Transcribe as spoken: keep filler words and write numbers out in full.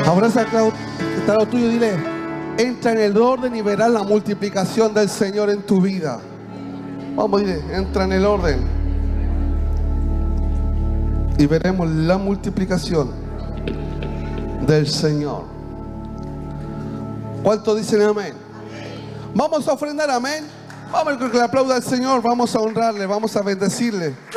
Abraza al que está al lado tuyo y dile: entra en el orden y verás la multiplicación del Señor en tu vida. Vamos, dile: entra en el orden y veremos la multiplicación del Señor. ¿Cuántos dicen amén? Vamos a ofrendar, amén. Vamos a que le aplauda al Señor, vamos a honrarle, vamos a bendecirle.